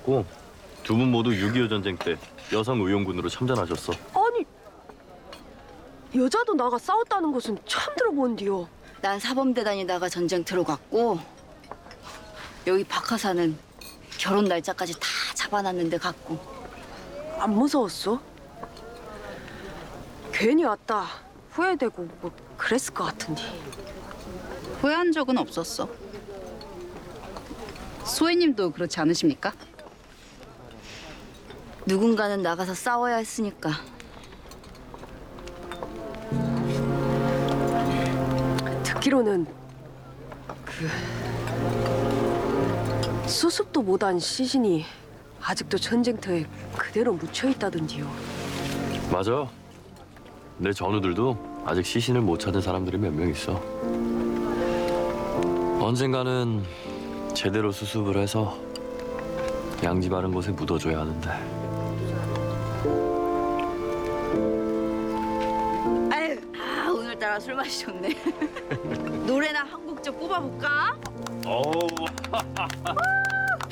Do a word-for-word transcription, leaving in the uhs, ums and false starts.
있었고 두 분 모두 육이오 전쟁 때 여성 의용군으로 참전하셨어. 아니, 여자도 나가 싸웠다는 것은 처음 들어보는데요. 난 사범대 다니다가 전쟁터로 갔고 여기 박하사는 결혼 날짜까지 다 잡아놨는데 갔고. 안 무서웠어? 괜히 왔다 후회되고 뭐 그랬을 것 같은데. 후회한 적은 없었어. 소희님도 그렇지 않으십니까? 누군가는 나가서 싸워야 했으니까. 듣기로는 그 수습도 못한 시신이 아직도 전쟁터에 그대로 묻혀 있다던데요. 맞아. 내 전우들도 아직 시신을 못 찾은 사람들이 몇 명 있어. 언젠가는 제대로 수습을 해서 양지 바른 곳에 묻어줘야 하는데. 아유, 아 오늘따라 술 맛이 좋네. 노래나 한 곡 좀 뽑아볼까? 어우.